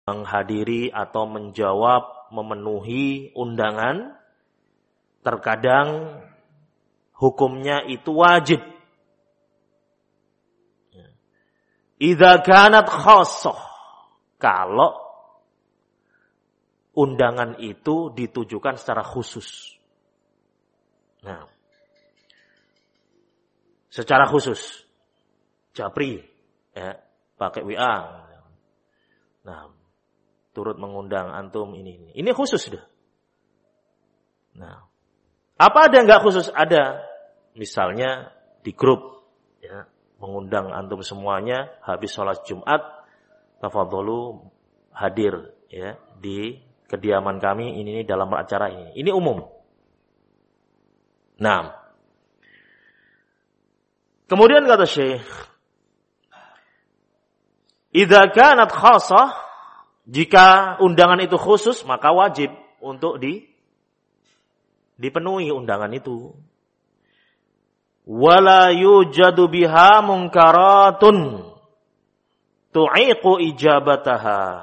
menghadiri atau menjawab, memenuhi undangan, terkadang hukumnya itu wajib. Idza kanat khassah, kalau undangan itu ditujukan secara khusus. Nah, secara khusus, japri, ya, pakai WA. Nah, turut mengundang antum ini. Ini khusus deh. Nah, apa ada nggak khusus? Ada. Misalnya di grup, ya, mengundang antum semuanya habis sholat Jumat, tafadholu hadir, ya, di kediaman kami ini dalam acara ini. Ini umum. Nah, kemudian kata Syekh, idza kanat khassah, jika undangan itu khusus maka wajib untuk dipenuhi undangan itu. Wala yujadu biha munkaratun tu'iqu ijabataha.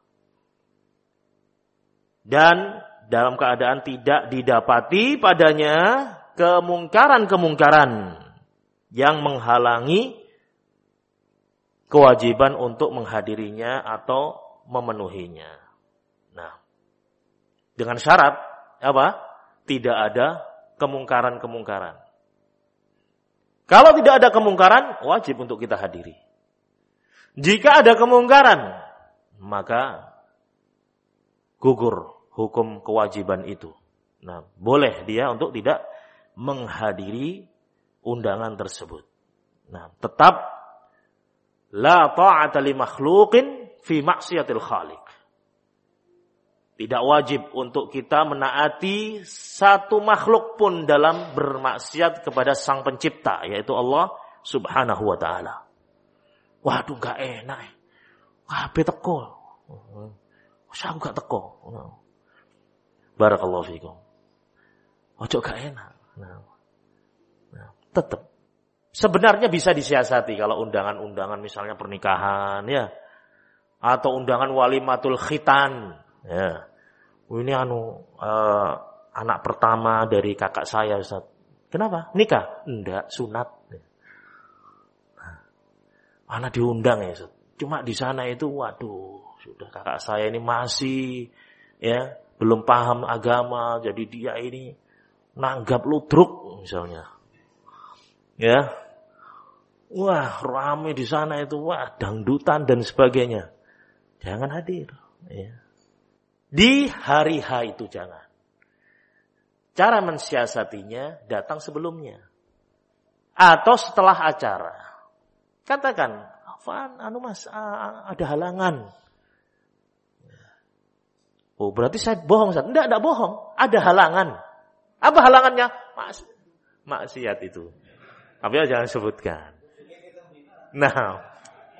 Dan dalam keadaan tidak didapati padanya kemungkaran-kemungkaran yang menghalangi kewajiban untuk menghadirinya atau memenuhinya. Nah, dengan syarat apa? Tidak ada kemungkaran-kemungkaran. Kalau tidak ada kemungkaran, wajib untuk kita hadiri. Jika ada kemungkaran, maka gugur hukum kewajiban itu. Nah, boleh dia untuk tidak menghadiri undangan tersebut. Nah, tetap la ta'ata li makhluqin fi maksiatil khaliq. Tidak wajib untuk kita menaati satu makhluk pun dalam bermaksiat kepada Sang Pencipta, yaitu Allah Subhanahu wa taala. Waduh, gak enak. Kabeh teko. Aku gak teko. Barakallahu fikum. Ojo gak enak. Nah, tetap. Sebenarnya bisa disiasati kalau undangan-undangan misalnya pernikahan, ya, atau undangan walimatul khitan. Ya, ini anak pertama dari kakak saya, Ustaz. Kenapa? Nikah? Enggak, sunat. Anak diundang ya, Ustaz. Cuma di sana itu, waduh, sudah kakak saya ini masih, ya, belum paham agama, jadi dia ini nanggap ludruk misalnya. Ya, wah, ramai di sana itu, wah, dangdutan dan sebagainya. Jangan hadir. Ya. Di hari H itu jangan. Cara mensiasatinya datang sebelumnya atau setelah acara. Katakan, Afan, mas, ada halangan. Oh, berarti saya bohong, Ustaz. Enggak bohong. Ada halangan. Apa halangannya? Maksiat itu. Tapi jangan sebutkan. Nah,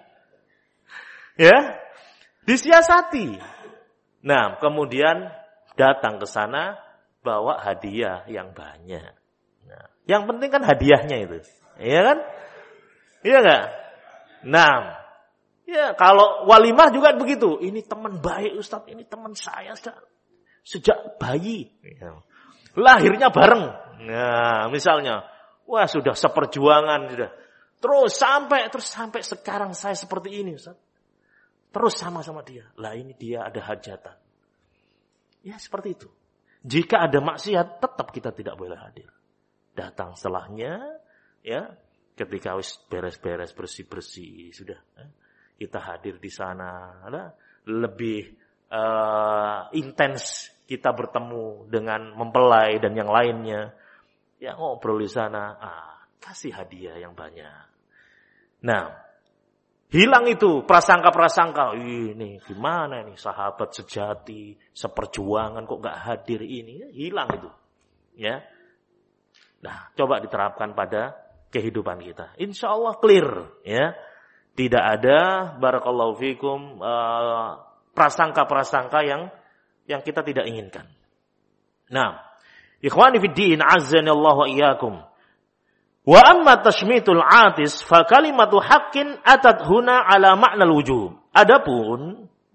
ya, disiasati. Nah, kemudian datang ke sana bawa hadiah yang banyak. Nah, yang penting kan hadiahnya itu, iya kan? Iya enggak? Nah, ya kalau walimah juga begitu. Ini teman baik Ustaz, ini teman saya sejak bayi. Lahirnya bareng. Nah, misalnya, wah sudah seperjuangan sudah. Terus sampai sekarang saya seperti ini, Ustaz. Terus sama-sama dia. Lah ini dia ada hajatan. Ya seperti itu. Jika ada maksiat, tetap kita tidak boleh hadir. Datang setelahnya, ya, ketika wis beres-beres, bersih-bersih, sudah. Kita hadir di sana. Lebih intens kita bertemu dengan mempelai dan yang lainnya. Ya ngobrol di sana. Kasih hadiah yang banyak. Nah, hilang itu prasangka-prasangka. Ini gimana nih sahabat sejati, seperjuangan kok gak hadir ini. Hilang itu. Ya. Nah, coba diterapkan pada kehidupan kita. Insya Allah clear. Ya. Tidak ada, barakallahu fikum, prasangka-prasangka yang kita tidak inginkan. Nah, ikhwani fiddin, azzanallahu wa iyyakum. Wa amma tashmitul atis fa kalimatu haqqin atat huna ala ma'nal wujub. Adapun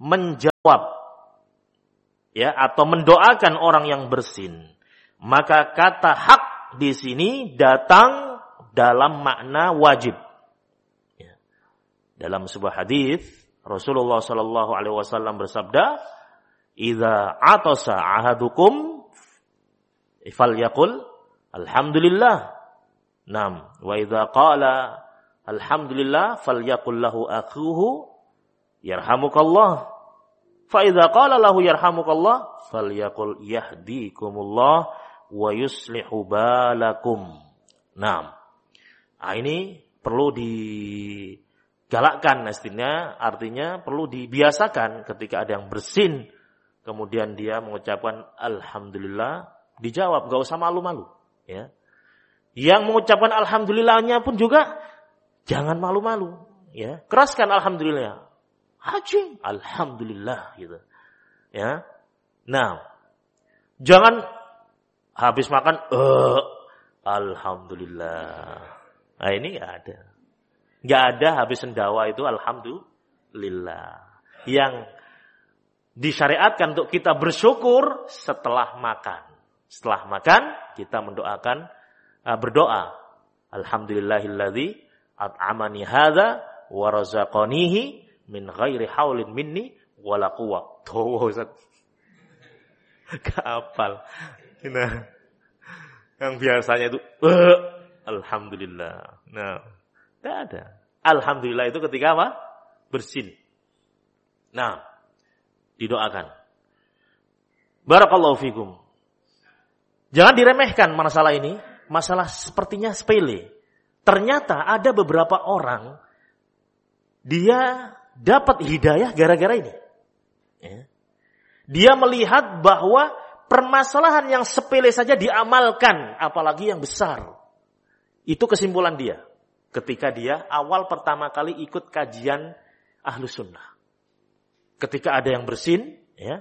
menjawab ya atau mendoakan orang yang bersin, maka kata hak di sini datang dalam makna wajib. Ya. Dalam sebuah hadis Rasulullah sallallahu alaihi wasallam bersabda, "Idza atasa ahadukum falyaqul alhamdulillah." Naam, wa idza qala alhamdulillah falyaqul lahu akhuhu yarhamukallah. Fa idza qala lahu yarhamukallah falyaqul yahdikumullah wa yuslihu balakum. Naam. Nah, ini perlu digalakkan artinya perlu dibiasakan ketika ada yang bersin kemudian dia mengucapkan alhamdulillah, dijawab, enggak usah malu-malu, ya. Yang mengucapkan alhamdulillahnya pun juga jangan malu-malu, ya. Keraskan alhamdulillah. Haji, alhamdulillah gitu. Ya. Nah, jangan habis makan alhamdulillah. Nah, ini enggak ada. Enggak ada habis sendawa itu alhamdulillah. Yang disyariatkan untuk kita bersyukur setelah makan. Setelah makan kita berdoa. Alhamdulillahilladzi at'amani hadza wa razaqanihi min ghairi haulin minni wala quwwah. Tuh, Ustaz. Kapal. Nah, yang biasanya itu alhamdulillah. Nah, tidak ada. Alhamdulillah itu ketika apa? Bersin. Nah, didoakan. Barakallahu fikum. Jangan diremehkan masalah ini. Masalah sepertinya sepele. Ternyata ada beberapa orang dia dapat hidayah gara-gara ini. Ya. Dia melihat bahwa permasalahan yang sepele saja diamalkan, apalagi yang besar. Itu kesimpulan dia. Ketika dia awal pertama kali ikut kajian Ahlus Sunnah. Ketika ada yang bersin, ya,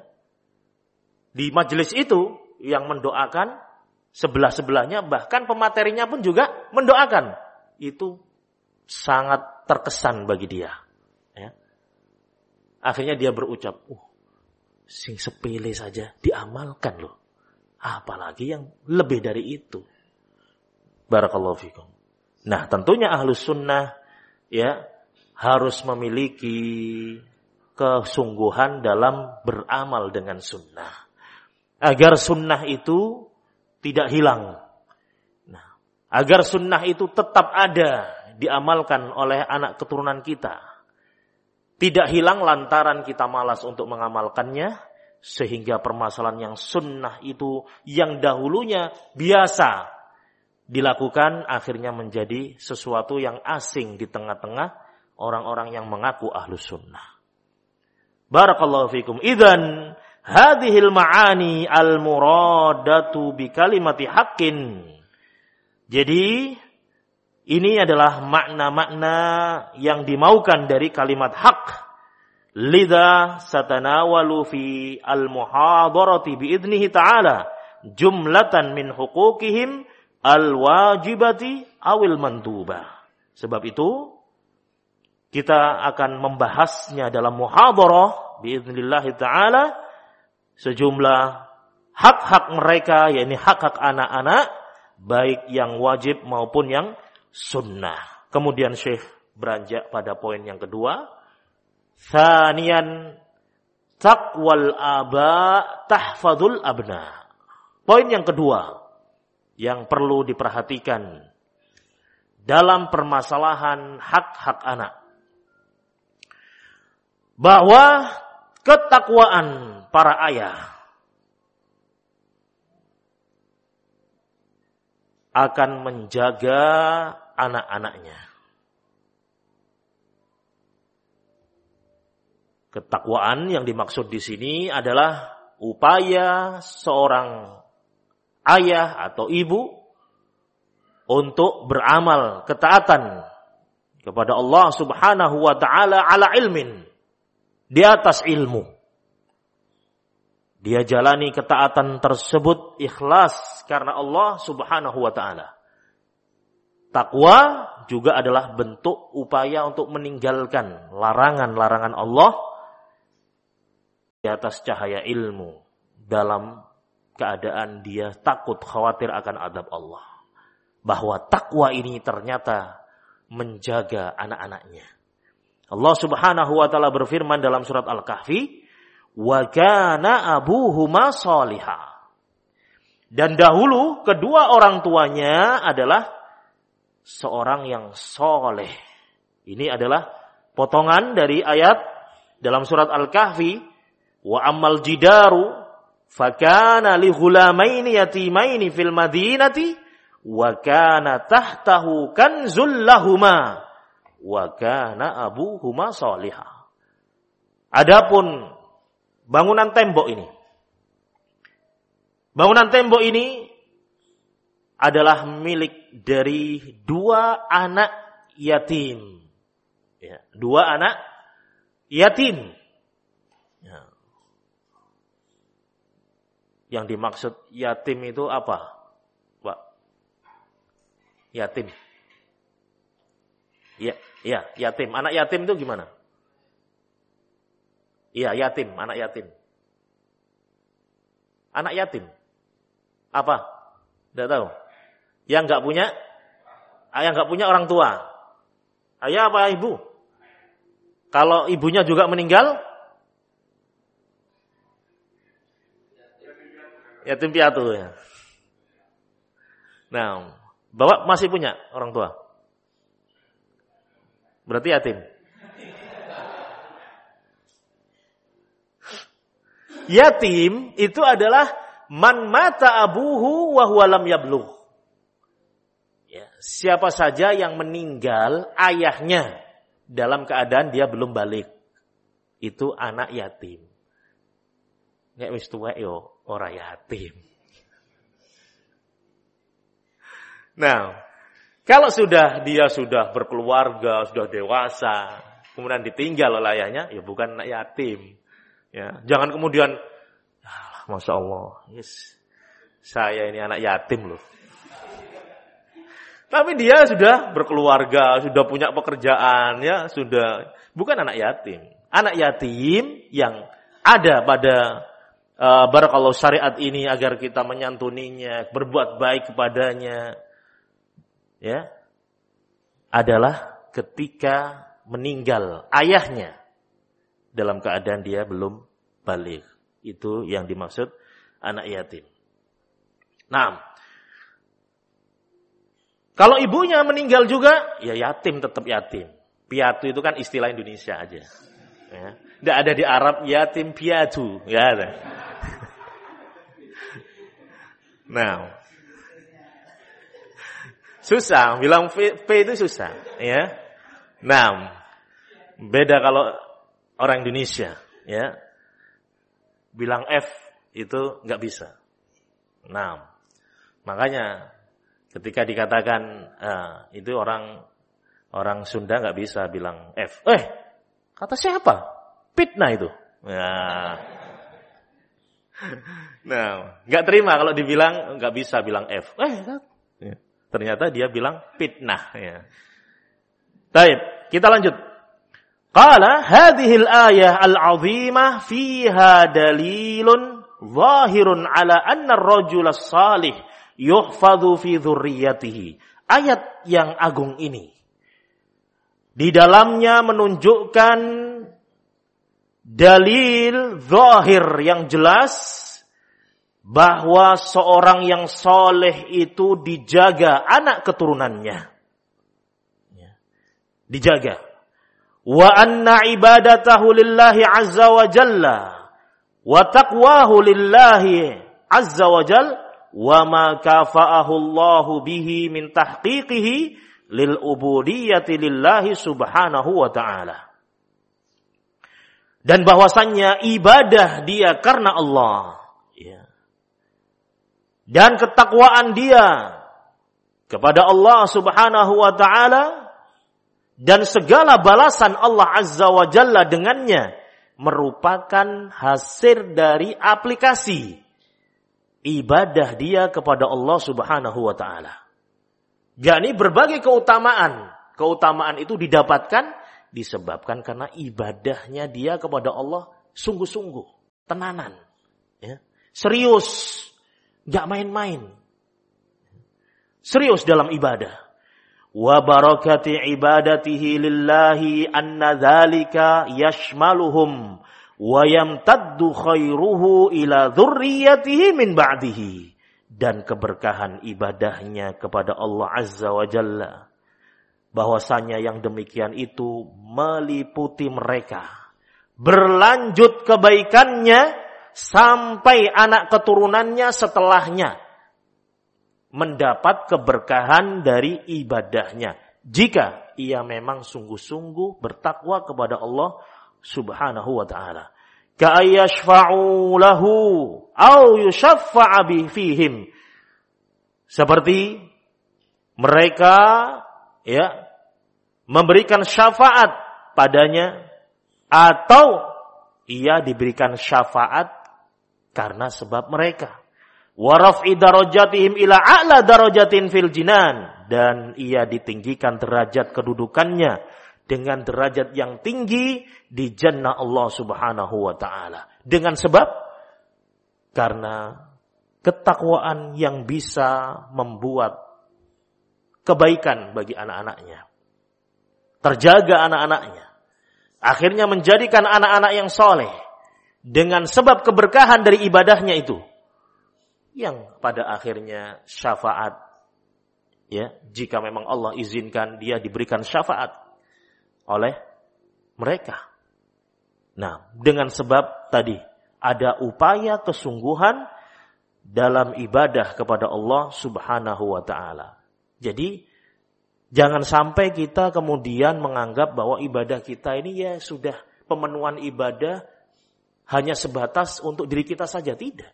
di majelis itu yang mendoakan sebelah-sebelahnya, bahkan pematerinya pun juga mendoakan. Itu sangat terkesan bagi dia. Ya. Akhirnya dia berucap, sing sepele saja diamalkan loh. Apalagi yang lebih dari itu. Barakallahu fikum. Nah, tentunya Ahlus Sunnah ya harus memiliki kesungguhan dalam beramal dengan sunnah. Agar sunnah itu tidak hilang. Nah, agar sunnah itu tetap ada, diamalkan oleh anak keturunan kita. Tidak hilang lantaran kita malas untuk mengamalkannya, sehingga permasalahan yang sunnah itu yang dahulunya biasa dilakukan, akhirnya menjadi sesuatu yang asing di tengah-tengah orang-orang yang mengaku Ahlus Sunnah. Barakallahu fikum. Idzan hadhil ma'ani al-muradatu bi kalimati haqqin. Jadi ini adalah makna-makna yang dimaukan dari kalimat hak. Lidza satanawalu fi al-muhadarati bi idnihi ta'ala jumlatan min huquqihim al-wajibati awil mandubah. Sebab itu kita akan membahasnya dalam muhadarah biidznillah ta'ala sejumlah hak-hak mereka, yakni hak-hak anak-anak baik yang wajib maupun yang sunnah. Kemudian Syekh beranjak pada poin yang kedua, tsaniyan taqwal aba tahfadzul abna. Poin yang kedua yang perlu diperhatikan dalam permasalahan hak-hak anak, bahwa ketakwaan para ayah akan menjaga anak-anaknya. Ketakwaan yang dimaksud di sini adalah upaya seorang ayah atau ibu untuk beramal ketaatan kepada Allah Subhanahu wa taala ala ilmin, di atas ilmu. Dia jalani ketaatan tersebut ikhlas karena Allah Subhanahu wa taala. Takwa juga adalah bentuk upaya untuk meninggalkan larangan-larangan Allah di atas cahaya ilmu, dalam keadaan dia takut, khawatir akan azab Allah. Bahwa takwa ini ternyata menjaga anak-anaknya. Allah Subhanahu wa taala berfirman dalam surat Al-Kahfi, "Wa kana abuhuma shaliha." Dan dahulu kedua orang tuanya adalah seorang yang soleh. Ini adalah potongan dari ayat dalam surat Al-Kahfi, "Wa ammal jidaru fakana li ghulamaini yatimaini fil madinati wa kana tahtahu kanzul lahuma wa kana abuhuma shalihah." Adapun bangunan tembok ini adalah milik dari dua anak yatim. Ya, dua anak yatim. Ya. Yang dimaksud yatim itu apa, Pak? Yatim. Ya, yatim. Anak yatim itu gimana? Iya, yatim, anak yatim. Anak yatim. Apa? Tidak tahu. Yang enggak punya orang tua. Ayah apa ibu? Kalau ibunya juga meninggal, yatim piatu ya. Nah, Bapak masih punya orang tua? Berarti yatim. Yatim itu adalah man mata abuhu wa huwa lam yablugh. Ya, siapa saja yang meninggal ayahnya dalam keadaan dia belum balik, itu anak yatim. Nek wis tuwek yo ora yatim. Nah, kalau dia sudah berkeluarga, sudah dewasa, kemudian ditinggal oleh ayahnya, ya bukan anak yatim. Ya, jangan kemudian, Masya Allah, yes, saya ini anak yatim loh. Tapi dia sudah berkeluarga, sudah punya pekerjaan, ya sudah, bukan anak yatim. Anak yatim yang ada pada barakallahu syariat ini agar kita menyantuninya, berbuat baik kepadanya, ya, adalah ketika meninggal ayahnya dalam keadaan dia belum baligh. Itu yang dimaksud anak yatim. Nah, kalau ibunya meninggal juga, ya yatim tetap yatim. Piatu itu kan istilah Indonesia aja. Ya. Tidak ada di Arab yatim piatu, ya ada. Nah, susah, bilang P itu susah, ya. Nah, beda kalau orang Indonesia, ya. Bilang F itu nggak bisa. Nah, makanya ketika dikatakan itu orang Sunda nggak bisa bilang F. Kata siapa? Fitnah itu. Nah, nggak terima kalau dibilang nggak bisa bilang F. Ternyata dia bilang fitnah. Ya. Baik, kita lanjut. Qala hadhil ayah al-'azimah fiha dalilun zahirun ala anna ar-rajul as-salih yuhfadhu fi dzurriyyatihi. Ayat yang agung ini di dalamnya menunjukkan dalil zahir yang jelas bahwa seorang yang soleh itu dijaga anak keturunannya. Dijaga. Wa anna ibadatahu lillahi azza wa jalla wa taqwahu lillahi azza wa jalla wa ma kafa'ahu Allahu bihi min tahqiqihi lil ubudiyyati lillahi subhanahu wa ta'ala. Dan bahwasannya ibadah dia karena Allah, ya. Dan ketakwaan dia kepada Allah subhanahu wa ta'ala dan segala balasan Allah azza wa jalla dengannya merupakan hasil dari aplikasi ibadah dia kepada Allah subhanahu wa ta'ala. Jadi berbagai keutamaan itu didapatkan disebabkan karena ibadahnya dia kepada Allah sungguh-sungguh. tenanan. Ya. Serius. Gak main-main. Serius dalam ibadah. Wa barakati ibadatihi lillahi anna dzalika yashmaluhum wa yamtaddu khairuhu ila dzurriyyatihi min ba'dihi. Dan keberkahan ibadahnya kepada Allah Azza wa Jalla. Bahwasanya yang demikian itu meliputi mereka. Berlanjut kebaikannya sampai anak keturunannya setelahnya mendapat keberkahan dari ibadahnya. Jika ia memang sungguh-sungguh bertakwa kepada Allah Subhanahu wa ta'ala. Ka'ayyashfa'u lahu au yushaffa'a fihim. Seperti mereka ya memberikan syafaat padanya atau ia diberikan syafaat karena sebab mereka. Wa raf'i darajatihim ila a'la darajatin fil jinan. Dan ia ditinggikan derajat kedudukannya dengan derajat yang tinggi di jannah Allah Subhanahu wa ta'ala. Dengan sebab karena ketakwaan yang bisa membuat kebaikan bagi anak-anaknya. Terjaga anak-anaknya. Akhirnya menjadikan anak-anak yang soleh. Dengan sebab keberkahan dari ibadahnya itu. Yang pada akhirnya syafaat. Ya, jika memang Allah izinkan dia diberikan syafaat oleh mereka. Nah, dengan sebab tadi ada upaya kesungguhan dalam ibadah kepada Allah Subhanahu wa ta'ala. Jadi, jangan sampai kita kemudian menganggap bahwa ibadah kita ini ya sudah pemenuhan ibadah hanya sebatas untuk diri kita saja. Tidak.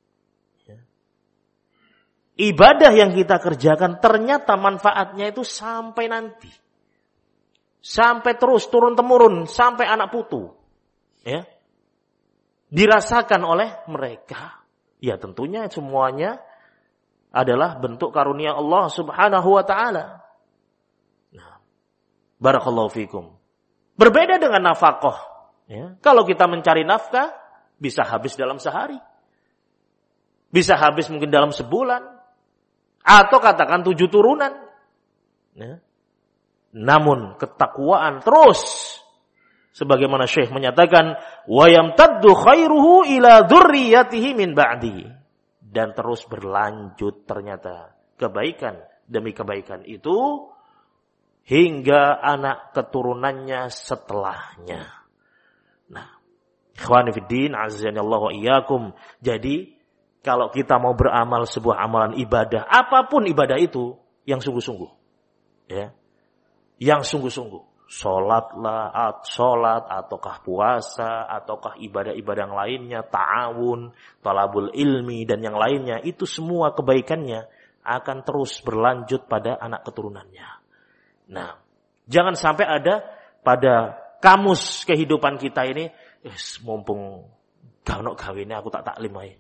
Ibadah yang kita kerjakan ternyata manfaatnya itu sampai nanti. Sampai terus turun-temurun, sampai anak putu. Ya. Dirasakan oleh mereka. Ya tentunya semuanya adalah bentuk karunia Allah Subhanahu wa ta'ala. Nah, barakallahu fikum. Berbeda dengan nafkah. Ya. Kalau kita mencari nafkah, bisa habis dalam sehari. Bisa habis mungkin dalam sebulan. Atau katakan 7 turunan. Ya. Namun ketakwaan terus. Sebagaimana Syekh menyatakan. Wa yamtaddu khairuhu ila dzurriyyatihi min ba'di. Dan terus berlanjut ternyata. Kebaikan demi kebaikan itu. Hingga anak keturunannya setelahnya. Nah. Ikhwani fiddin, azzanillahu wa iyyakum. Jadi kalau kita mau beramal sebuah amalan ibadah, apapun ibadah itu, yang sungguh-sungguh. Ya. Yang sungguh-sungguh. Sholat ataukah puasa, ataukah ibadah-ibadah yang lainnya, ta'awun, talabul ilmi, dan yang lainnya. Itu semua kebaikannya akan terus berlanjut pada anak keturunannya. Nah, jangan sampai ada pada kamus kehidupan kita ini, mumpung gak ono gawene aku tak taklim ae.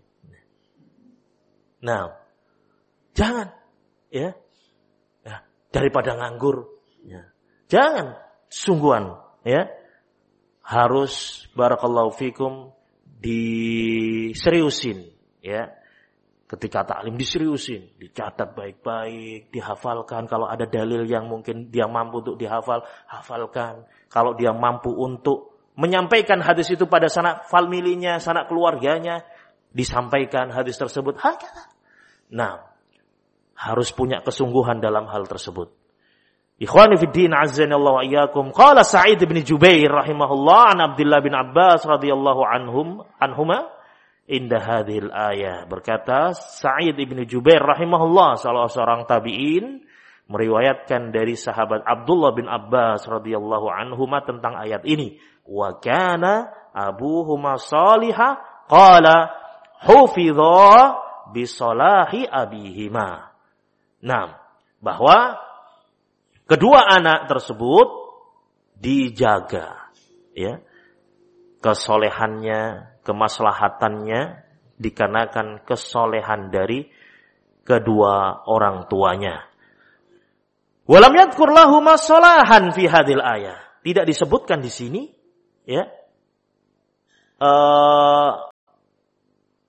Nah, jangan, ya, daripada nganggur, ya. Jangan, sungguhan, ya, harus barakallahu fikum diseriusin, ya. Ketika taklim diseriusin, dicatat baik-baik, dihafalkan. Kalau ada dalil yang mungkin dia mampu untuk dihafal, hafalkan. Kalau dia mampu untuk menyampaikan hadis itu pada sanak familinya, sanak keluarganya, disampaikan hadis tersebut. Nah, harus punya kesungguhan dalam hal tersebut. Ikhwani fiddin azzanallahu wa iyyakum. Qala Sa'id bin Jubair rahimahullah an Abdullah bin Abbas radhiyallahu anhuma inda hadhil ayah. Berkata Sa'id bin Jubair rahimahullah, salah seorang tabi'in, meriwayatkan dari sahabat Abdullah bin Abbas radhiyallahu anhuma tentang ayat ini. Wa kana abuhuma salihah qala hufidha bisolahi abihima. Nah, bahwa kedua anak tersebut dijaga, ya, kesolehannya, kemaslahatannya dikarenakan kesolehan dari kedua orang tuanya. Walam yadhkur lahuma salahan fi hadhil ayah. Tidak disebutkan di sini, ya,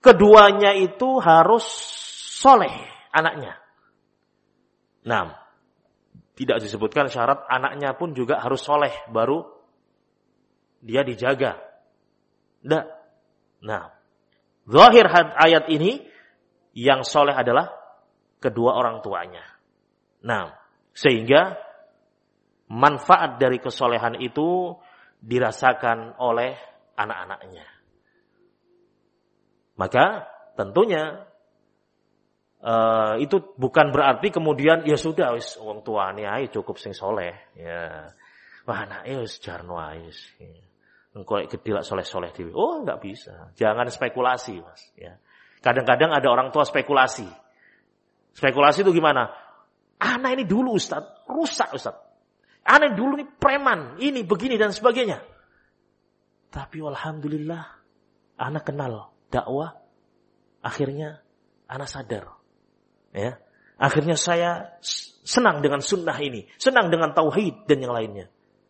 keduanya itu harus soleh anaknya. Nah, tidak disebutkan syarat anaknya pun juga harus soleh baru dia dijaga. Tidak. Nah, zahir ayat ini yang soleh adalah kedua orang tuanya. Nah, sehingga manfaat dari kesolehan itu dirasakan oleh anak-anaknya. Maka tentunya itu bukan berarti kemudian ya sudah wis wong tuane ae cukup sing soleh ya. Wah anake wis jarno ae wis. Engko gedhe lak soleh-soleh dhewe. Oh, enggak bisa. Jangan spekulasi, Mas, ya. Kadang-kadang ada orang tua spekulasi. Spekulasi itu gimana? Anak ini dulu Ustaz, rusak Ustaz. Anak dulu ini preman, ini begini dan sebagainya. Tapi alhamdulillah anak kenal dakwah, akhirnya anak sadar. Ya. Akhirnya saya senang dengan sunnah ini, senang dengan tauhid dan yang lainnya.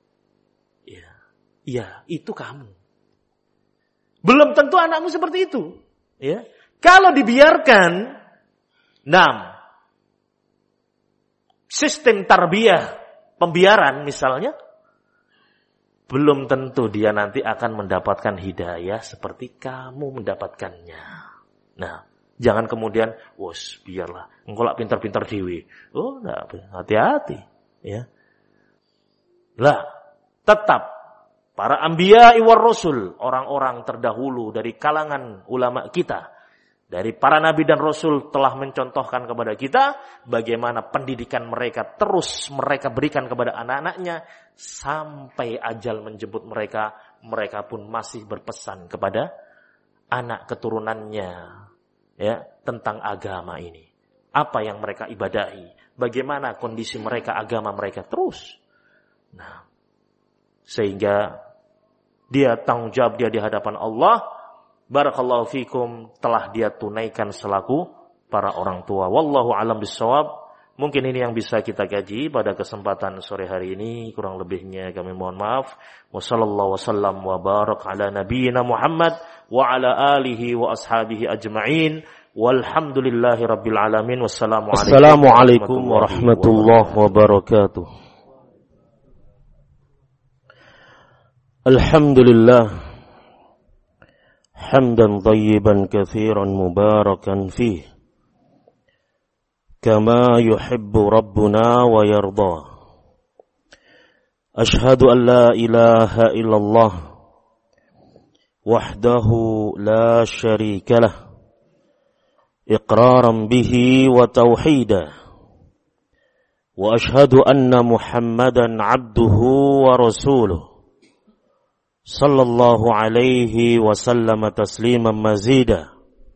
Ya, itu kamu. Belum tentu anakmu seperti itu. Ya. Kalau dibiarkan, sistem tarbiyah, pembiaran misalnya, belum tentu dia nanti akan mendapatkan hidayah seperti kamu mendapatkannya. Nah, jangan kemudian, wos biarlah, engkau lak pintar-pintar dewe. Oh, enggak, hati-hati. Ya. Lah, tetap para anbiya war rasul, orang-orang terdahulu dari kalangan ulama kita, dari para nabi dan rasul telah mencontohkan kepada kita bagaimana pendidikan mereka terus mereka berikan kepada anak-anaknya sampai ajal menjemput mereka, mereka pun masih berpesan kepada anak keturunannya ya tentang agama ini. Apa yang mereka ibadahi, bagaimana kondisi mereka, agama mereka terus. Nah, sehingga dia tanggung jawab dia di hadapan Allah, barakallahu fikum, telah dia tunaikan selaku para orang tua. Wallahu alam bissawab. Mungkin ini yang bisa kita kaji pada kesempatan sore hari ini. Kurang lebihnya kami mohon maaf. Wassallallahu wasallam wa barak ala nabiyyina Muhammad wa ala alihi wa ashabihi ajma'in. Walhamdulillahi rabbil alamin. Wassalamualaikum warahmatullahi wabarakatuh. Alhamdulillah hamdan tayyiban katsiran mubarakan fih kama yuhibbu rabbuna wa yarda. Ashhadu an la ilaha illallah wahdahu la syarika lah iqraran bihi wa tauhida wa ashhadu anna Muhammadan abduhu wa rasuluh sallallahu alaihi wasallam tasliman mazida.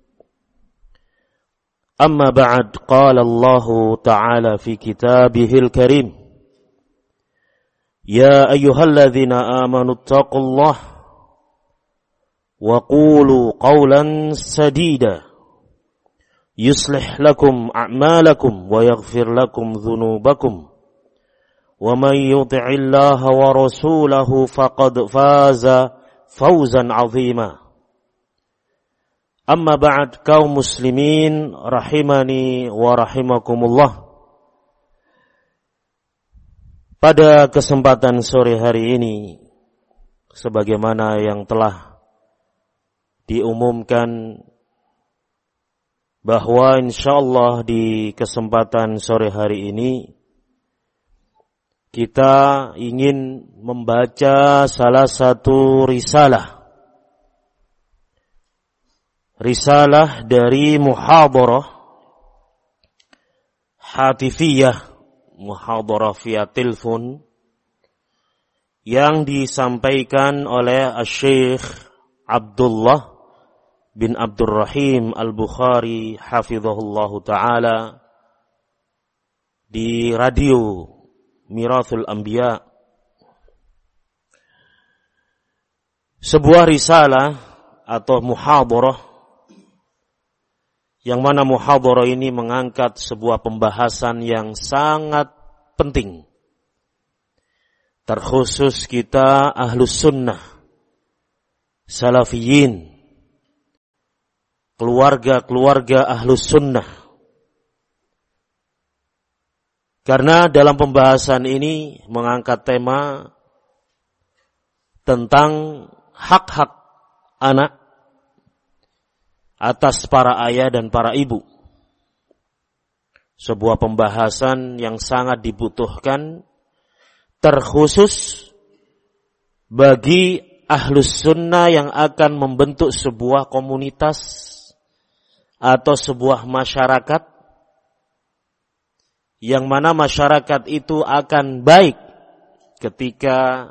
Amma ba'd, qala Allah ta'ala fi kitabihil karim, ya ayyuhalladzina amanu ittaqullaha wa qulu qawlan sadida yuslih lakum a'malakum wa yaghfir lakum dhunubakum وَمَنْ يُطِعِ اللَّهَ وَرَسُولَهُ فَقَدْ فَازَ فَوْزًا عَظِيمًا. Amma ba'd, kaum muslimin rahimani wa rahimakumullah. Pada kesempatan sore hari ini, sebagaimana yang telah diumumkan bahwa insyaallah di kesempatan sore hari ini kita ingin membaca salah satu risalah dari muhadarah hatifiyah, muhadarah via telepon yang disampaikan oleh Syekh Abdullah bin Abdurrahim Al-Bukhari hafizahullahu ta'ala di radio Mirathul Anbiya. Sebuah risalah atau muhadarah yang mana muhadarah ini mengangkat sebuah pembahasan yang sangat penting, terkhusus kita ahlus sunnah salafiyin, keluarga-keluarga Ahlus Sunnah. Karena dalam pembahasan ini mengangkat tema tentang hak-hak anak atas para ayah dan para ibu. Sebuah pembahasan yang sangat dibutuhkan, terkhusus bagi Ahlus Sunnah yang akan membentuk sebuah komunitas atau sebuah masyarakat, yang mana masyarakat itu akan baik ketika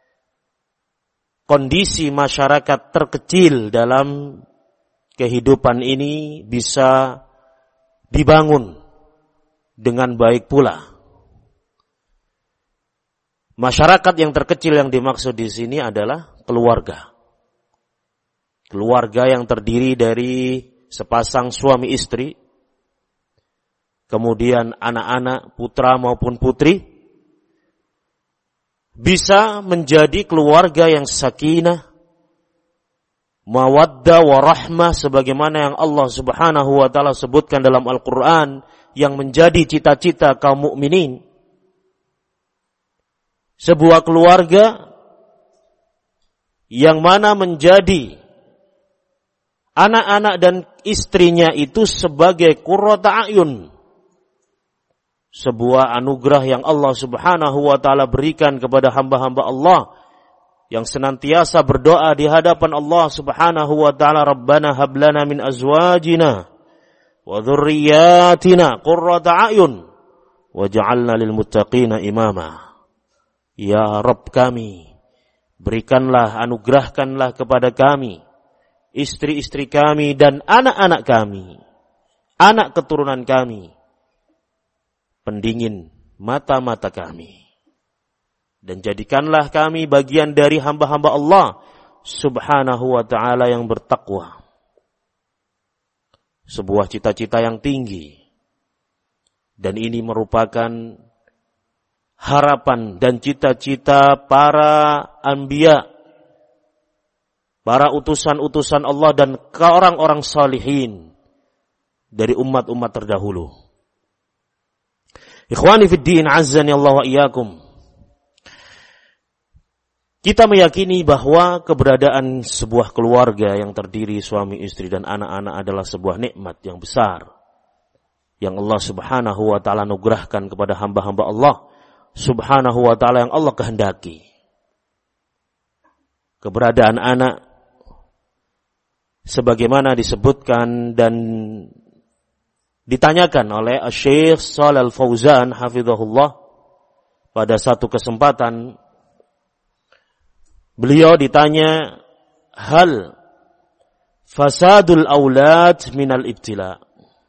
kondisi masyarakat terkecil dalam kehidupan ini bisa dibangun dengan baik pula. Masyarakat yang terkecil yang dimaksud di sini adalah keluarga. Keluarga yang terdiri dari sepasang suami istri, kemudian anak-anak, putra maupun putri, bisa menjadi keluarga yang sakinah, mawaddah warahmah, sebagaimana yang Allah Subhanahu wa taala sebutkan dalam Al-Qur'an, yang menjadi cita-cita kaum mukminin. Sebuah keluarga yang mana menjadi anak-anak dan istrinya itu sebagai qurrata a'yun, sebuah anugerah yang Allah Subhanahu wa taala berikan kepada hamba-hamba Allah yang senantiasa berdoa di hadapan Allah Subhanahu wa taala, Rabbana hab lana min azwajina wa dzurriyyatina qurrata a'yun waj'alna lil muttaqina imama. Ya Rabb kami, berikanlah, anugerahkanlah kepada kami, istri-istri kami dan anak-anak kami, anak keturunan kami, pendingin mata-mata kami. Dan jadikanlah kami bagian dari hamba-hamba Allah Subhanahu wa ta'ala yang bertakwa. Sebuah cita-cita yang tinggi. Dan ini merupakan harapan dan cita-cita para anbiya, para utusan-utusan Allah dan orang-orang salihin dari umat-umat terdahulu. Ikhwani fid din, azzani Allah wa iyyakum. Kita meyakini bahwa keberadaan sebuah keluarga yang terdiri suami, istri dan anak-anak adalah sebuah nikmat yang besar yang Allah Subhanahu wa taala anugerahkan kepada hamba-hamba Allah Subhanahu wa taala yang Allah kehendaki. Keberadaan anak sebagaimana disebutkan dan ditanyakan oleh Syekh Shalal Fauzan hafizahullah pada satu kesempatan. Beliau ditanya, hal fasadul aulad minal ibtila?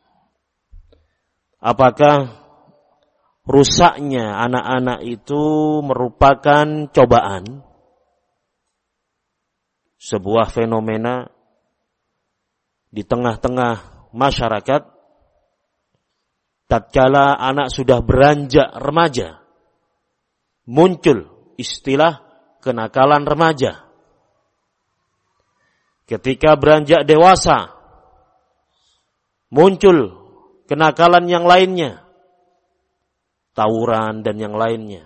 Apakah rusaknya anak-anak itu merupakan cobaan? Sebuah fenomena di tengah-tengah masyarakat tatkala anak sudah beranjak remaja, muncul istilah kenakalan remaja. Ketika beranjak dewasa, muncul kenakalan yang lainnya, tawuran dan yang lainnya.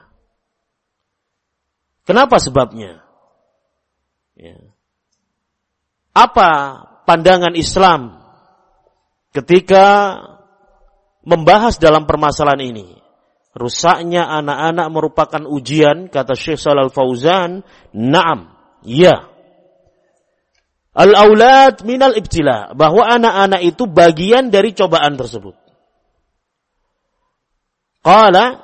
Kenapa sebabnya? Ya. Apa pandangan Islam ketika membahas dalam permasalahan ini? Rusaknya anak-anak merupakan ujian, kata Syekh Shalal Fauzan. Naam, ya. Al-aulad minal ibtila, bahwa anak-anak itu bagian dari cobaan tersebut. Qala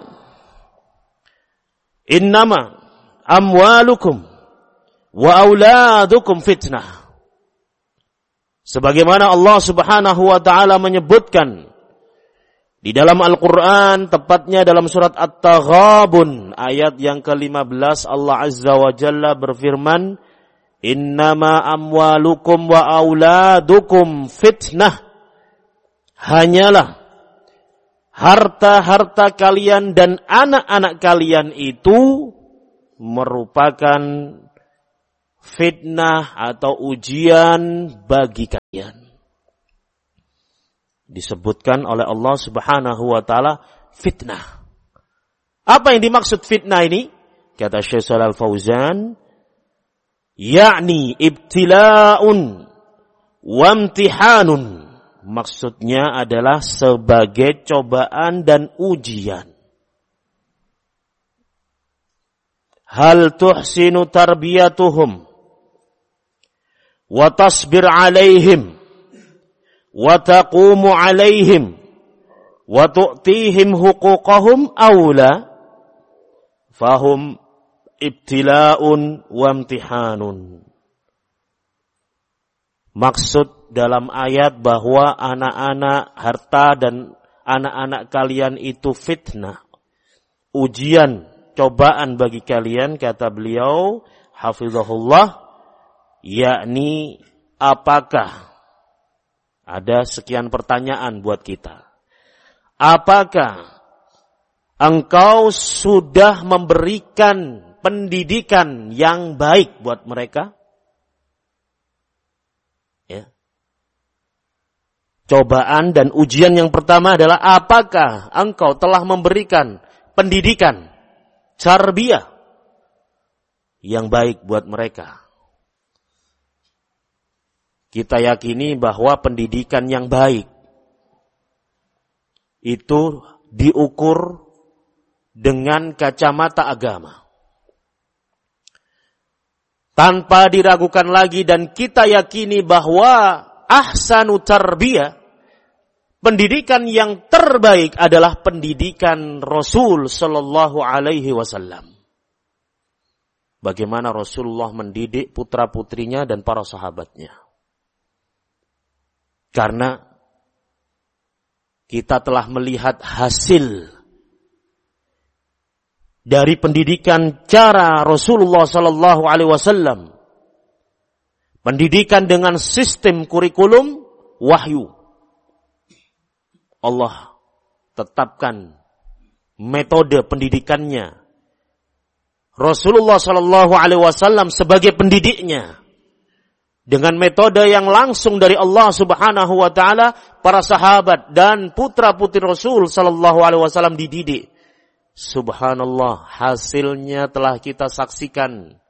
innama amwalukum wa auladukum fitnah. Sebagaimana Allah Subhanahu wa taala menyebutkan di dalam Al-Quran, tepatnya dalam surat At-Taghabun, ayat yang ke-15, Allah Azza wa Jalla berfirman, innama amwalukum wa auladukum fitnah. Hanyalah harta-harta kalian dan anak-anak kalian itu merupakan fitnah atau ujian bagi kalian. disebutkan oleh Allah Subhanahu wa taala fitnah. Apa yang dimaksud fitnah ini? Kata Syekh Shalal Fauzan, yakni ibtila'un wa imtihanun. Maksudnya adalah sebagai cobaan dan ujian. Hal tuhsinu tarbiyatuhum wa tasbir alaihim wa taqumu alaihim wa tu'tihim huquqahum awla fahum ibtila'un wa imtihanun. Maksud dalam ayat bahwa anak-anak harta dan anak-anak kalian itu fitnah, ujian, cobaan bagi kalian, kata beliau hafizahullah, yakni apakah, ada sekian pertanyaan buat kita, apakah engkau sudah memberikan pendidikan yang baik buat mereka? Ya. Cobaan dan ujian yang pertama adalah apakah engkau telah memberikan pendidikan tarbiyah yang baik buat mereka? Kita yakini bahwa pendidikan yang baik itu diukur dengan kacamata agama. Tanpa diragukan lagi, dan kita yakini bahwa ahsanu tarbiyah, pendidikan yang terbaik adalah pendidikan Rasul sallallahu alaihi wasallam. Bagaimana Rasulullah mendidik putra-putrinya dan para sahabatnya. Karena kita telah melihat hasil dari pendidikan cara Rasulullah sallallahu alaihi wasallam. Pendidikan dengan sistem kurikulum wahyu. Allah tetapkan metode pendidikannya. Rasulullah sallallahu alaihi wasallam sebagai pendidiknya. Dengan metode yang langsung dari Allah Subhanahu wa taala, para sahabat dan putra-putri Rasul sallallahu alaihi wasallam dididik. Subhanallah, hasilnya telah kita saksikan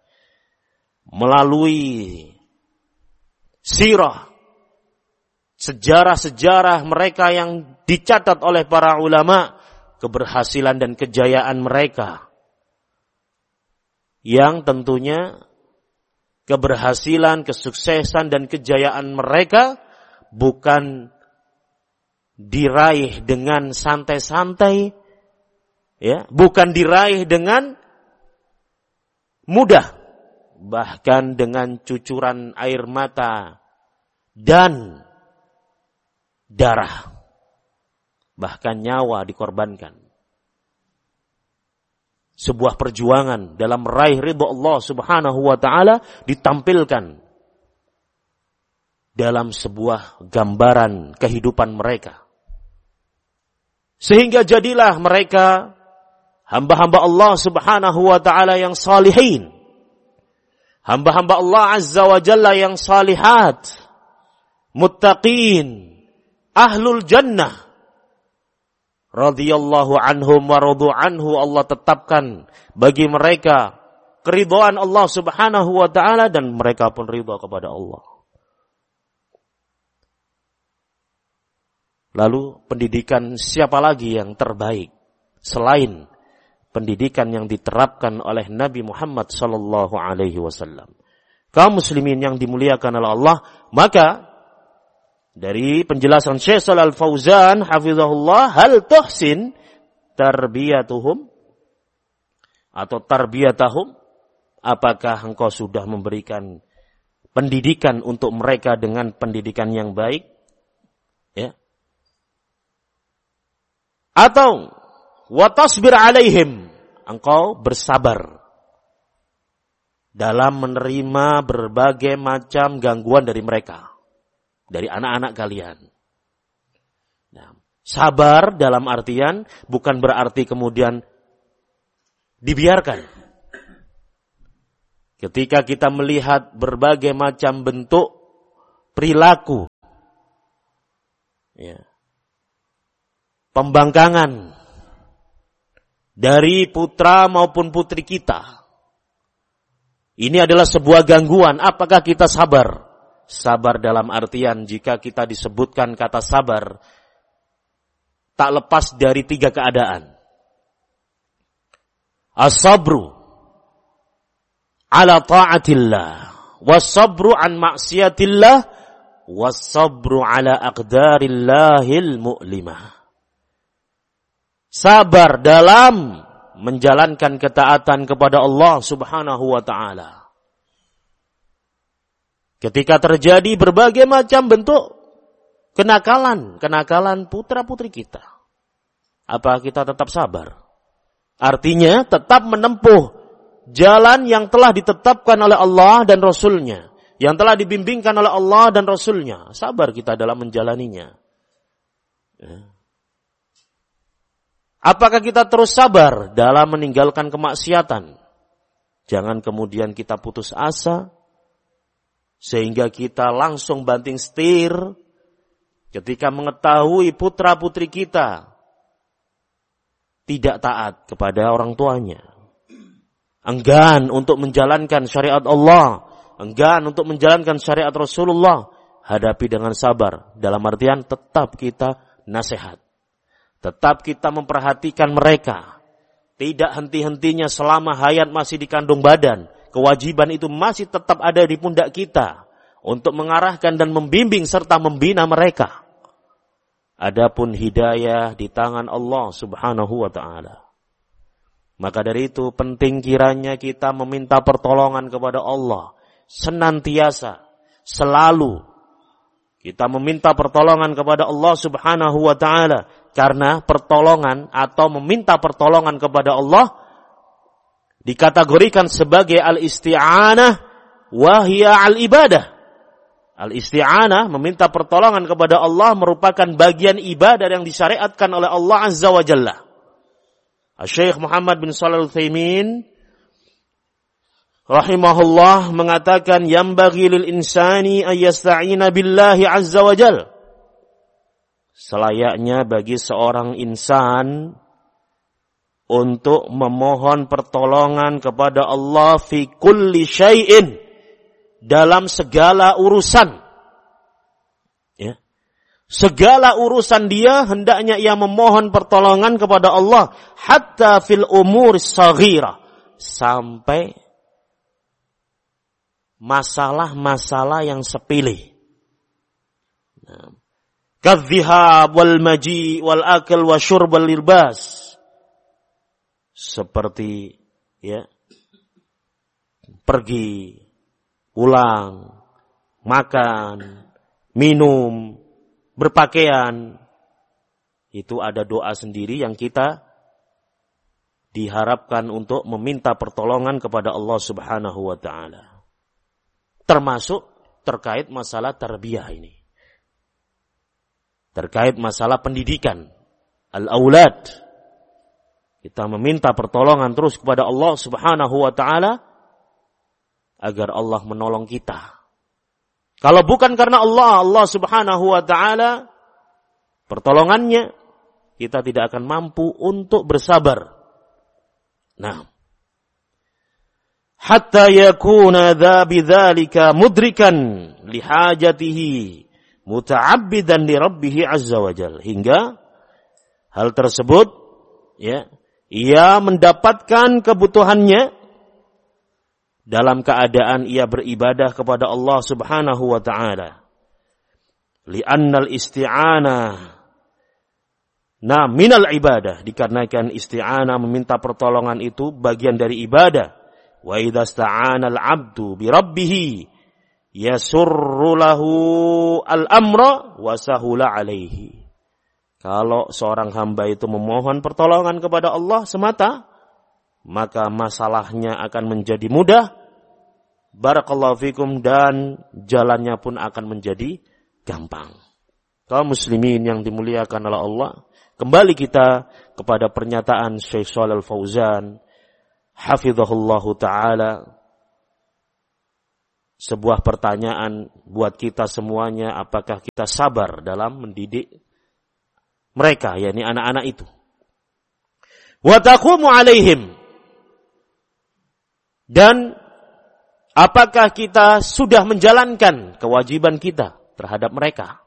melalui sirah, sejarah-sejarah mereka yang dicatat oleh para ulama, keberhasilan dan kejayaan mereka. Yang tentunya keberhasilan, kesuksesan dan kejayaan mereka bukan diraih dengan santai-santai, ya, bukan diraih dengan mudah, bahkan dengan cucuran air mata dan darah, bahkan nyawa dikorbankan. Sebuah perjuangan dalam meraih ridha Allah Subhanahu wa taala ditampilkan dalam sebuah gambaran kehidupan mereka. Sehingga jadilah mereka hamba-hamba Allah Subhanahu wa taala yang salihin. Hamba-hamba Allah Azza wa Jalla yang salihat, muttaqin, ahlul jannah. Radhiyallahu anhum wa radu anhu, Allah tetapkan bagi mereka keridhaan Allah Subhanahu wa taala dan mereka pun ridha kepada Allah. Lalu pendidikan siapa lagi yang terbaik selain pendidikan yang diterapkan oleh Nabi Muhammad sallallahu alaihi wasallam? Kaum muslimin yang dimuliakan oleh Allah, maka dari penjelasan Syekh Shalal Fauzan hafizahullah, hal tuhsin tarbiyatuhum atau tarbiyatahum, apakah engkau sudah memberikan pendidikan untuk mereka dengan pendidikan yang baik? Ya. Atau watasbir alaihim, engkau bersabar dalam menerima berbagai macam gangguan dari mereka, dari anak-anak kalian. Nah, sabar dalam artian bukan berarti kemudian dibiarkan. Ketika kita melihat berbagai macam bentuk perilaku, ya, pembangkangan dari putra maupun putri kita. Ini adalah sebuah gangguan. Apakah kita sabar? Sabar dalam artian jika kita disebutkan kata sabar, tak lepas dari 3 keadaan. As-sabru ala ta'atillah, was-sabru an maksiatillah, was-sabru ala aqdarillahil mu'limah. Sabar dalam menjalankan ketaatan kepada Allah Subhanahu wa ta'ala. Ketika terjadi berbagai macam bentuk kenakalan putra-putri kita, apa kita tetap sabar? Artinya tetap menempuh jalan yang telah ditetapkan oleh Allah dan Rasul-Nya, yang telah dibimbingkan oleh Allah dan Rasul-Nya. Sabar kita dalam menjalaninya. Apakah kita terus sabar dalam meninggalkan kemaksiatan? Jangan kemudian kita putus asa, sehingga kita langsung banting setir ketika mengetahui putra-putri kita tidak taat kepada orang tuanya. Enggan untuk menjalankan syariat Allah, enggan untuk menjalankan syariat Rasulullah. Hadapi dengan sabar, dalam artian tetap kita nasihat. Tetap kita memperhatikan mereka. Tidak henti-hentinya selama hayat masih di kandung badan. Kewajiban itu masih tetap ada di pundak kita untuk mengarahkan dan membimbing serta membina mereka. Adapun hidayah di tangan Allah Subhanahu wa ta'ala. Maka dari itu penting kiranya kita meminta pertolongan kepada Allah. Senantiasa, selalu kita meminta pertolongan kepada Allah Subhanahu wa ta'ala. Karena pertolongan atau meminta pertolongan kepada Allah dikategorikan sebagai al-isti'anah wahia al-ibadah. Al-isti'anah, meminta pertolongan kepada Allah, merupakan bagian ibadah yang disyariatkan oleh Allah Azza wa Jalla. Syekh Muhammad bin Shalih Al-Utsaimin rahimahullah mengatakan, yambaghi lil insani ayyasta'ina billahi azza wa jalla. Selayaknya bagi seorang insan untuk memohon pertolongan kepada Allah fi kulli syai'in, dalam segala urusan. Ya. Segala urusan dia hendaknya ia memohon pertolongan kepada Allah, hatta fil umur saghira, sampai masalah-masalah yang sepele. Nah, kadhihab wal maji wal akal wa syurb wal libas, seperti ya pergi, pulang, makan, minum, berpakaian. Itu ada doa sendiri yang kita diharapkan untuk meminta pertolongan kepada Allah Subhanahu wa ta'ala. Termasuk terkait masalah tarbiyah ini. Terkait masalah pendidikan, al-aulad. Kita meminta pertolongan terus kepada Allah Subhanahu wa ta'ala agar Allah menolong kita. Kalau bukan karena Allah Subhanahu wa ta'ala pertolongannya, kita tidak akan mampu untuk bersabar. Nah, hatta yakuna dha bidzalika mudrikan lihajatihi muta'abbidan li rabbih azza wa jalla, hingga hal tersebut ya, ia mendapatkan kebutuhannya dalam keadaan ia beribadah kepada Allah Subhanahu wa ta'ala. Li'annal isti'anah minal ibadah, dikarenakan isti'anah meminta pertolongan itu bagian dari ibadah. Wa idza sta'ana al-'abdu bi rabbih yasurru lahu al-amra wa sahula alaihi. Kalau seorang hamba itu memohon pertolongan kepada Allah semata, maka masalahnya akan menjadi mudah, barakallahu fikum, dan jalannya pun akan menjadi gampang. Kaum muslimin yang dimuliakan oleh Allah, kembali kita kepada pernyataan Syekh Shalih Al-Fauzan hafizahullahu ta'ala. Sebuah pertanyaan buat kita semuanya, apakah kita sabar dalam mendidik mereka, yakni anak-anak itu. Wa taqumu alaihim. Dan apakah kita sudah menjalankan kewajiban kita terhadap mereka?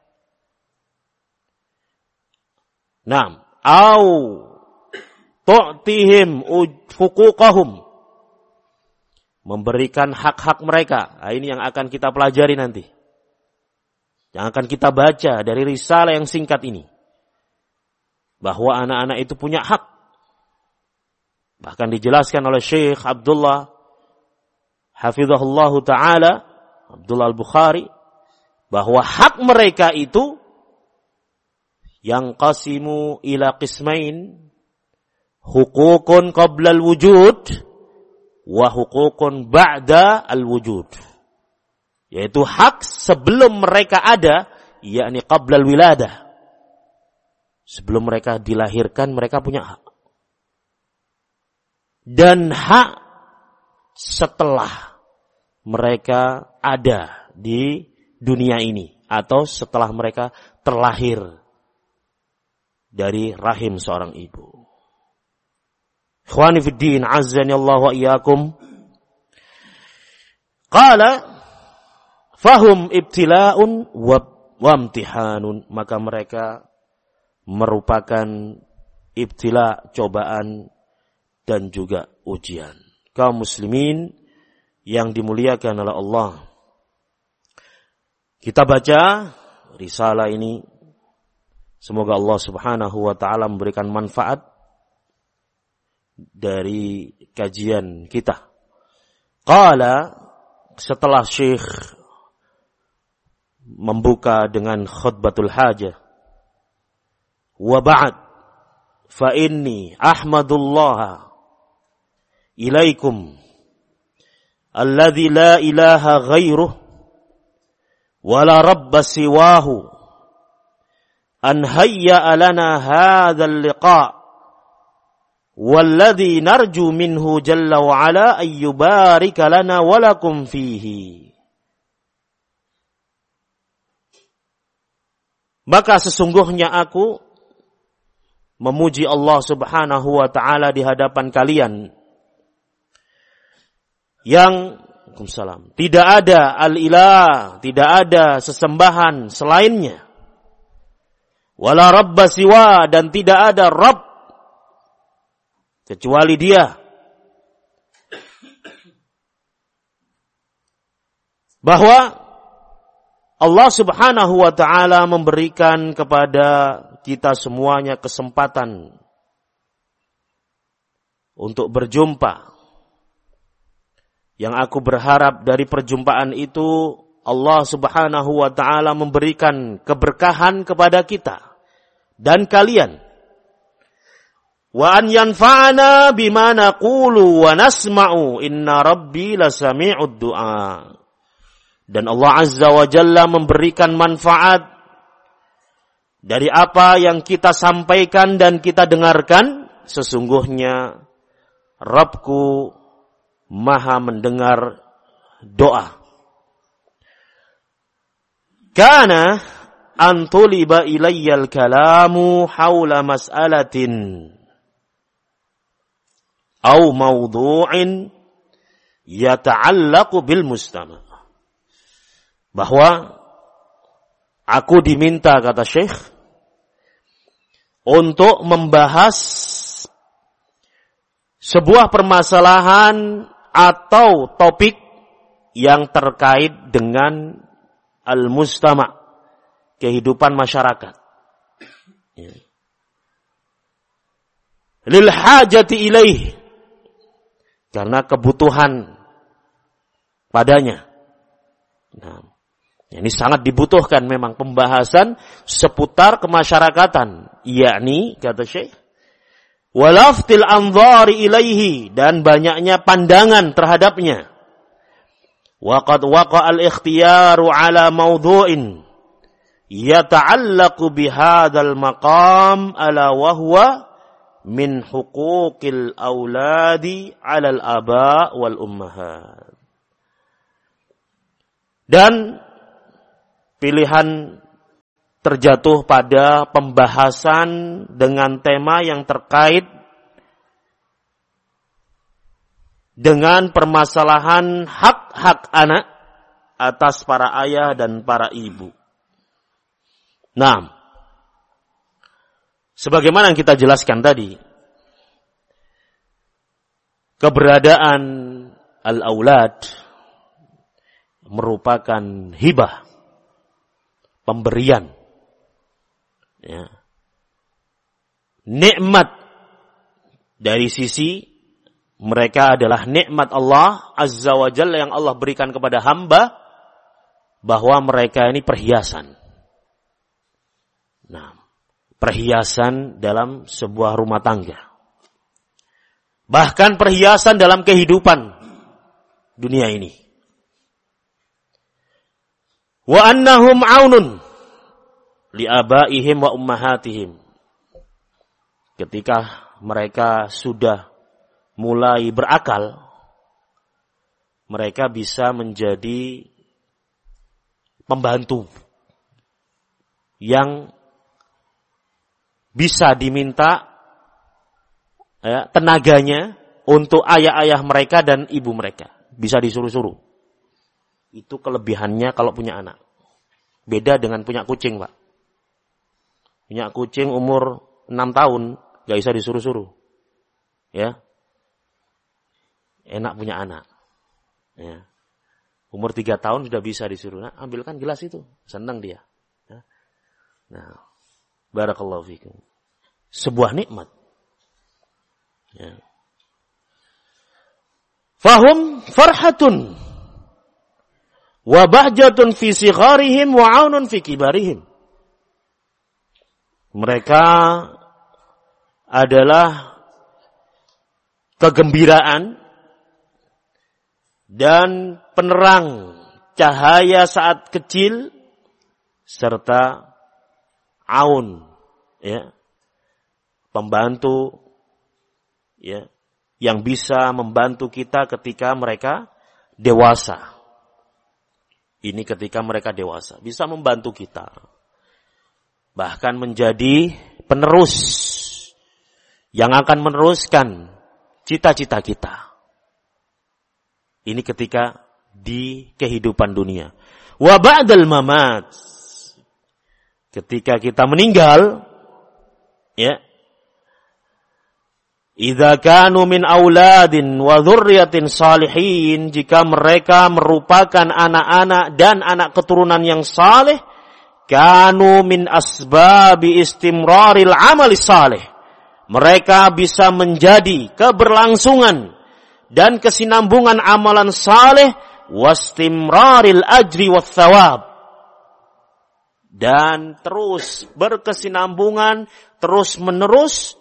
Naam, au tu'tihim huquqahum. Memberikan hak-hak mereka. Nah, ini yang akan kita pelajari nanti. Yang akan kita baca dari risalah yang singkat ini. Bahwa anak-anak itu punya hak. Bahkan dijelaskan oleh Syekh Abdullah Hafizahullahu Ta'ala, Abdullah Al-Bukhari, bahwa hak mereka itu yang qasimu ila qismain, hukukun qabla al-wujud wa hukukun ba'da al-wujud. Yaitu hak sebelum mereka ada, yakni qabla al-wiladah. Sebelum mereka dilahirkan, mereka punya hak. Dan hak setelah mereka ada di dunia ini. Atau setelah mereka terlahir dari rahim seorang ibu. Ikhwani fiddin, azzani Allah wa iyyakum. Qala fahum ibtila'un wa imtihanun. Maka mereka merupakan ibtila, cobaan dan juga ujian. Kaum muslimin yang dimuliakan oleh Allah. Kita baca risalah ini. Semoga Allah Subhanahu wa ta'ala memberikan manfaat dari kajian kita. Qala, setelah Syekh membuka dengan khutbatul hajah. Wa ba'd, fa inni ahmadullah ilaikum alladzi la ilaha ghairuh wa la rabba siwahu an hayya lana hadzal liqa' walladzi narju minhu jalla wa ala ay yubarika lana wa lakum fihi. Maka sesungguhnya aku memuji Allah Subhanahu wa ta'ala di hadapan kalian yang tidak ada al-ilah, tidak ada sesembahan selainnya. Wala rabba siwa, dan tidak ada Rabb kecuali Dia. Bahwa Allah Subhanahu wa ta'ala memberikan kepada kita semuanya kesempatan untuk berjumpa. Yang aku berharap dari perjumpaan itu Allah Subhanahu wa ta'ala memberikan keberkahan kepada kita dan kalian. Wa an yanfa'ana bima naqulu wa nasma'u inna rabbi lasami'ud du'a. Dan Allah Azza wa Jalla memberikan manfaat dari apa yang kita sampaikan dan kita dengarkan. Sesungguhnya Rabbku Maha mendengar doa. Kana antuliba ilayyal kalamu hawla mas'alatin au mawdu'in yata'allaqu bil mustama'. Bahwa aku diminta, kata Syekh, untuk membahas sebuah permasalahan atau topik yang terkait dengan al-mustama', kehidupan masyarakat. Lil hajati ilaih, karena kebutuhan padanya. Nah, ini sangat dibutuhkan memang pembahasan seputar kemasyarakatan, yakni kata Syekh, walaftil anzari ilaihi, dan banyaknya pandangan terhadapnya. Waqad waqa'al ikhtiyaru ala mawdu'in yata'allaqu bihadzal maqam ala wa huwa min huquqil auladi 'alal aba wal ummahat. Dan pilihan terjatuh pada pembahasan dengan tema yang terkait dengan permasalahan hak-hak anak atas para ayah dan para ibu. Nah, sebagaimana yang kita jelaskan tadi, keberadaan al-aulad merupakan hibah, pemberian, ya, nikmat dari sisi mereka adalah nikmat Allah Azza wa Jalla yang Allah berikan kepada hamba, bahwa mereka ini perhiasan. Nah, perhiasan dalam sebuah rumah tangga. Bahkan perhiasan dalam kehidupan dunia ini. Wa annahum aunun li abaihim wa ummahatihim. Ketika mereka sudah mulai berakal, mereka bisa menjadi pembantu yang bisa diminta tenaganya untuk ayah-ayah mereka dan ibu mereka. Bisa disuruh-suruh. Itu kelebihannya kalau punya anak. Beda dengan punya kucing, Pak. Punya kucing umur 6 tahun, gak bisa disuruh-suruh. Ya. Enak punya anak. Ya. Umur 3 tahun sudah bisa disuruh. Nah, ambilkan gelas itu. Senang dia. Ya. Nah, barakallahu fikum. Sebuah nikmat. Ya. Fahum farhatun wa bahjatun fi sigharihim wa aunun fi kibarihim. Mereka adalah kegembiraan dan penerang cahaya saat kecil serta aun, ya, pembantu, ya, yang bisa membantu kita ketika mereka dewasa. Ini ketika mereka dewasa bisa membantu kita, bahkan menjadi penerus yang akan meneruskan cita-cita kita. Ini ketika di kehidupan dunia. Wa ba'dal mamat, ketika kita meninggal, ya, idza kanu min auladin wa dzurriyyatin salihin, jika mereka merupakan anak-anak dan anak keturunan yang saleh, kanu min asbabi istimraril amali salih, mereka bisa menjadi keberlangsungan dan kesinambungan amalan saleh, wastimraril ajri wath thawab, dan terus berkesinambungan, terus menerus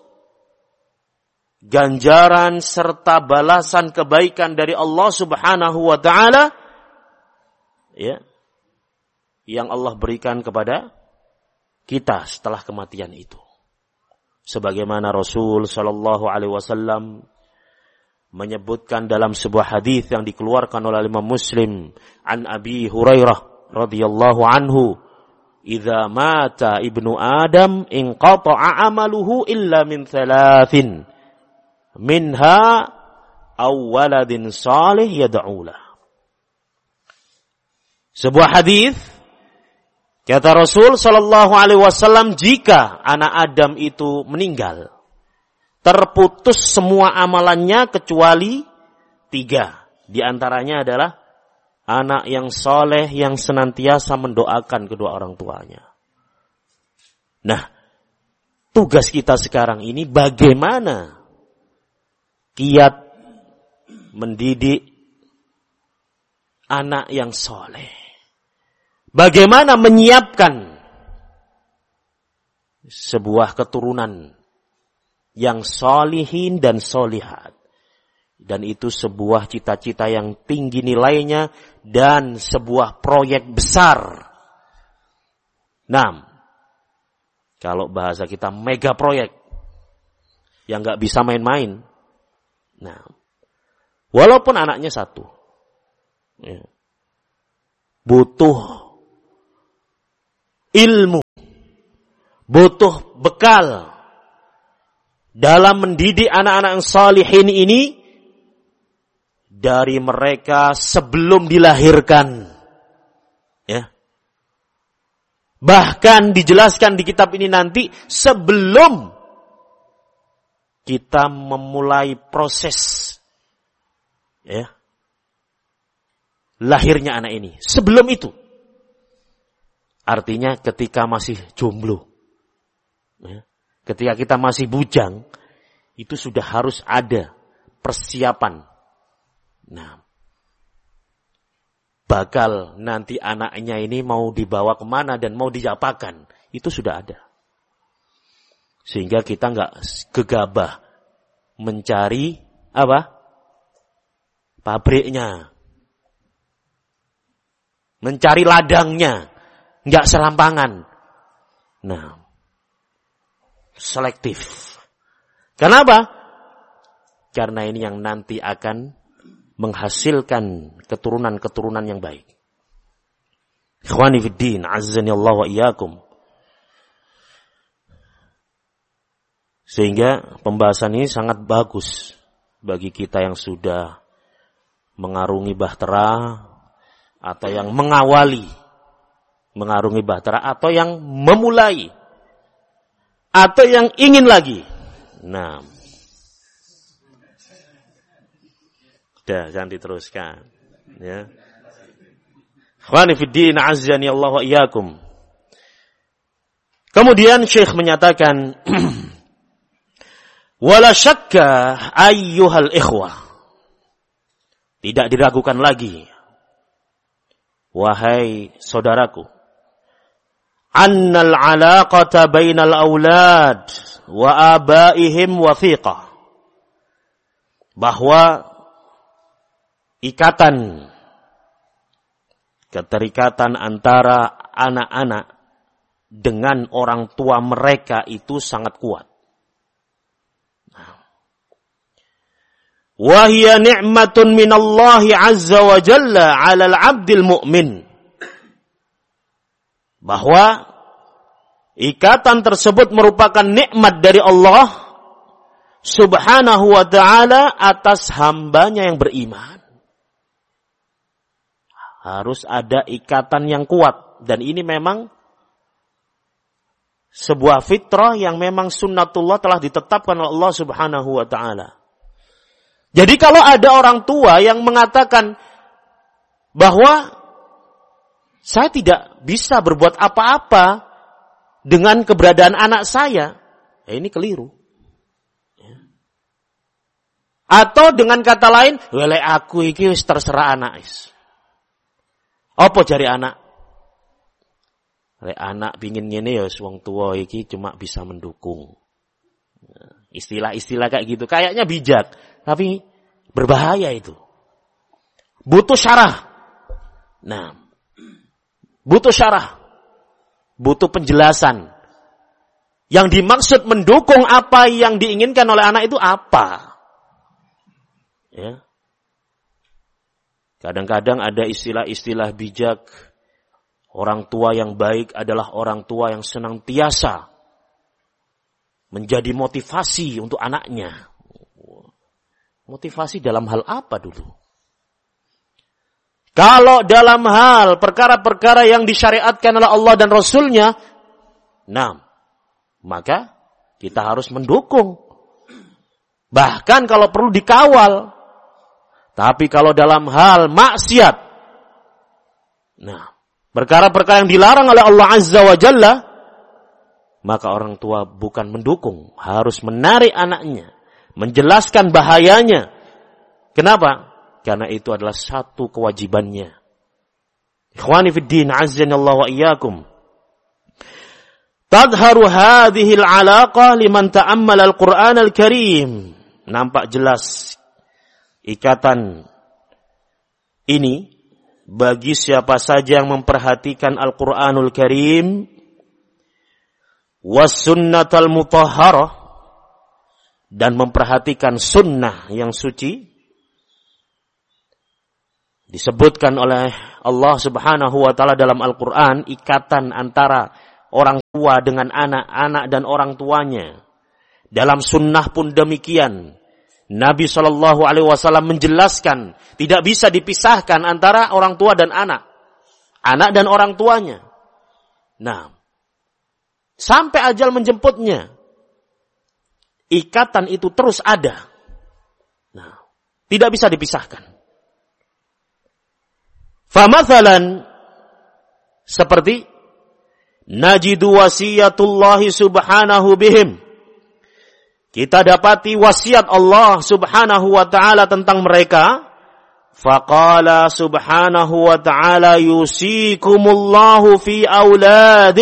ganjaran serta balasan kebaikan dari Allah Subhanahu wa taala, ya, yang Allah berikan kepada kita setelah kematian itu. Sebagaimana Rasul sallallahu alaihi wasallam menyebutkan dalam sebuah hadis yang dikeluarkan oleh Imam Muslim, an Abi Hurairah radhiyallahu anhu, idza mata ibnu Adam inqata'a amaluhu illa min thalathin, minha aw waladin salih yad'ulah. Sebuah hadis, kata Rasul sallallahu alaihi wasallam, jika anak Adam itu meninggal, terputus semua amalannya kecuali 3. Di antaranya adalah anak yang soleh yang senantiasa mendoakan kedua orang tuanya. Nah, tugas kita sekarang ini bagaimana kiat mendidik anak yang soleh. Bagaimana menyiapkan sebuah keturunan yang solihin dan solihat. Dan itu sebuah cita-cita yang tinggi nilainya dan sebuah proyek besar. Nah, kalau bahasa kita mega proyek yang gak bisa main-main. Nah, walaupun anaknya 1, ya, butuh ilmu, butuh bekal dalam mendidik anak-anak yang salihin ini dari mereka sebelum dilahirkan. Ya. Bahkan dijelaskan di kitab ini nanti sebelum kita memulai proses ya, lahirnya anak ini. Sebelum itu. Artinya ketika masih jomblo. Ya. Ketika kita masih bujang, itu sudah harus ada persiapan. Nah, bakal nanti anaknya ini mau dibawa kemana dan mau diapakan, itu sudah ada. Sehingga kita nggak gegabah mencari apa? Pabriknya. Mencari ladangnya. Nggak serampangan. Nah, selektif. Kenapa? Karena ini yang nanti akan menghasilkan keturunan-keturunan yang baik. Ikhwani fiddin, azzani Allah wa iyyakum. Sehingga pembahasan ini sangat bagus bagi kita yang sudah mengarungi bahtera atau yang mengawali mengarungi bahtera atau yang memulai atau yang ingin lagi. Nah, udah jangan diteruskan ya. Ikhwani fiddin, azzani Allah wa iyyakum. Kemudian Syekh menyatakan wala syakka ayyuhal ikhwah, tidak diragukan lagi wahai saudaraku, annal alaqata bainal aulad wa abaihim wathiqah, bahwa keterikatan antara anak-anak dengan orang tua mereka itu sangat kuat. Wa hiya ni'matun minallahi azza wa jalla 'alal 'abdil mu'min. Bahwa ikatan tersebut merupakan nikmat dari Allah Subhanahu wa ta'ala atas hambanya yang beriman. Harus ada ikatan yang kuat. Dan ini memang sebuah fitrah yang memang sunnatullah telah ditetapkan oleh Allah Subhanahu wa ta'ala. Jadi kalau ada orang tua yang mengatakan bahwa saya tidak bisa berbuat apa-apa dengan keberadaan anak saya, ya ini keliru. Atau dengan kata lain, wele aku iki wis terserah anak is. Apa jari anak? Lek anak pingin ngene ya wong tua iki cuma bisa mendukung. Istilah-istilah kayak gitu kayaknya bijak, tapi berbahaya itu. Butuh syarah. Nah, butuh syarah. Butuh penjelasan. Yang dimaksud mendukung apa yang diinginkan oleh anak itu apa? Ya. Kadang-kadang ada istilah-istilah bijak. Orang tua yang baik adalah orang tua yang senantiasa menjadi motivasi untuk anaknya. Motivasi dalam hal apa dulu? Kalau dalam hal perkara-perkara yang disyariatkan oleh Allah dan Rasulnya, nah, maka kita harus mendukung. Bahkan kalau perlu dikawal. Tapi kalau dalam hal maksiat, nah, perkara-perkara yang dilarang oleh Allah Azza wa Jalla, maka orang tua bukan mendukung, harus menarik anaknya, menjelaskan bahayanya. Kenapa? Karena itu adalah satu kewajibannya. Ikhwani fiddin, azzanallahu wa iyyakum. Tadharu hadhihi al-'alaqah liman ta'ammala al-Qur'an al-Karim. Nampak jelas ikatan ini bagi siapa saja yang memperhatikan Al-Qur'anul Karim was sunnatal mutahharah, dan memperhatikan sunnah yang suci. Disebutkan oleh Allah Subhanahu wa ta'ala dalam Al-Quran ikatan antara orang tua dengan anak, anak dan orang tuanya. Dalam sunnah pun demikian. Nabi SAW menjelaskan tidak bisa dipisahkan antara orang tua dan anak dan orang tuanya. Nah, sampai ajal menjemputnya, ikatan itu terus ada. Nah, tidak bisa dipisahkan. Famathalan, seperti najidu wasiyatullahi subhanahu bihim. Kita dapati wasiat Allah subhanahu wa ta'ala tentang mereka. Faqala subhanahu wa ta'ala yusikumullahu fi auladikum.